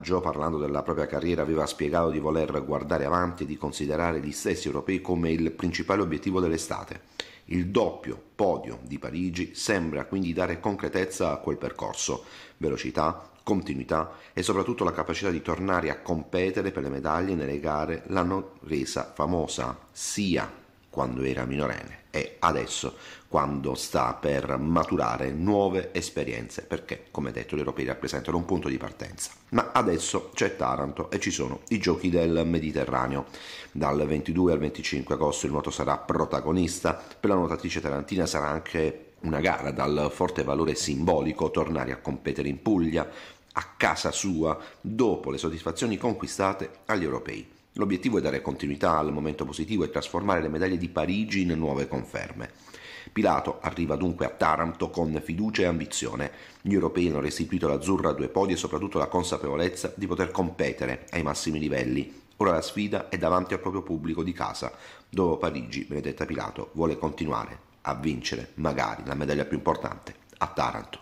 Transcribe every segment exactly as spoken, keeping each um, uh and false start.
parlando della propria carriera, aveva spiegato di voler guardare avanti e di considerare gli stessi europei come il principale obiettivo dell'estate. Il doppio podio di Parigi sembra quindi dare concretezza a quel percorso, velocità, continuità e soprattutto la capacità di tornare a competere per le medaglie nelle gare l'hanno resa famosa sia quando era minorenne e adesso quando sta per maturare nuove esperienze, perché come detto gli europei rappresentano un punto di partenza. Ma adesso c'è Taranto e ci sono i giochi del Mediterraneo. Dal ventidue al venticinque agosto il nuoto sarà protagonista, per la nuotatrice tarantina sarà anche una gara dal forte valore simbolico tornare a competere in Puglia, a casa sua, dopo le soddisfazioni conquistate agli europei. L'obiettivo è dare continuità al momento positivo e trasformare le medaglie di Parigi in nuove conferme. Pilato arriva dunque a Taranto con fiducia e ambizione. Gli europei hanno restituito all'azzurra a due podi e soprattutto la consapevolezza di poter competere ai massimi livelli. Ora la sfida è davanti al proprio pubblico di casa. Dopo Parigi, Benedetta Pilato vuole continuare a vincere, magari, la medaglia più importante a Taranto.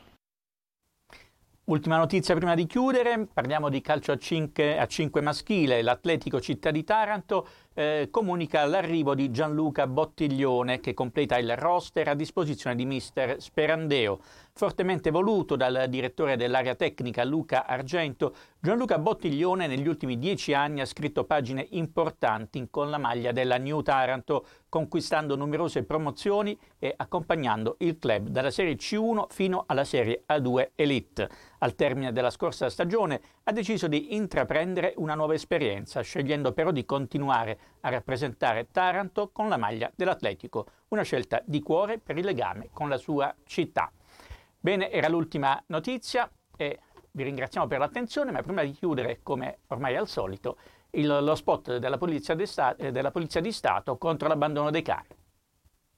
Ultima notizia prima di chiudere, parliamo di calcio a cinque, a cinque maschile. L'Atletico Città di Taranto eh, comunica l'arrivo di Gianluca Bottiglione che completa il roster a disposizione di mister Sperandeo. Fortemente voluto dal direttore dell'area tecnica Luca Argento, Gianluca Bottiglione negli ultimi dieci anni ha scritto pagine importanti con la maglia della New Taranto, conquistando numerose promozioni e accompagnando il club dalla Serie C uno fino alla Serie A due Elite. Al termine della scorsa stagione ha deciso di intraprendere una nuova esperienza, scegliendo però di continuare a rappresentare Taranto con la maglia dell'Atletico, una scelta di cuore per il legame con la sua città. Bene, era l'ultima notizia e vi ringraziamo per l'attenzione, ma prima di chiudere, come ormai al solito, il, lo spot della Polizia di Stato, della Polizia di Stato contro l'abbandono dei cani.